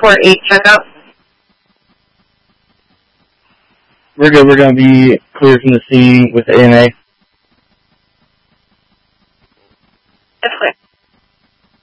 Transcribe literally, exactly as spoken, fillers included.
four eight checkout. We're good. We're going to be clear from the scene with the A N A.